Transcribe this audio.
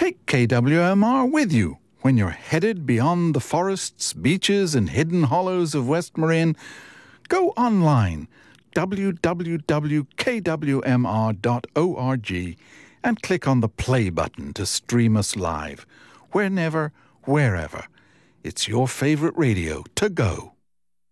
Take KWMR with you when you're headed beyond the forests, beaches, and hidden hollows of West Marin. Go online, www.kwmr.org, and click on the play button to stream us live. Whenever, wherever. It's your favorite radio to go.